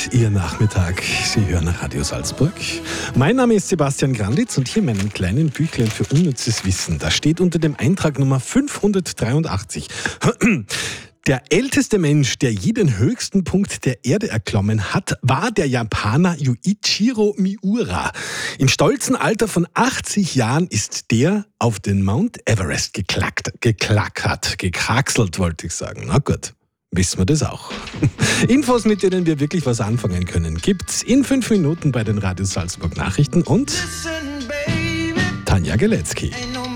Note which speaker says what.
Speaker 1: Ihr Nachmittag. Sie hören Radio Salzburg. Mein Name ist Sebastian Granditz und hier in meinem kleinen Büchlein für unnützes Wissen. Da steht unter dem Eintrag Nummer 583. Der älteste Mensch, der je den höchsten Punkt der Erde erklommen hat, war der Japaner Yuichiro Miura. Im stolzen Alter von 80 Jahren ist der auf den Mount Everest gekraxelt, wollte ich sagen. Na gut, wissen wir das auch. Infos, mit denen wir wirklich was anfangen können, gibt's in 5 Minuten bei den Radio Salzburg Nachrichten und Tanja Geletzky.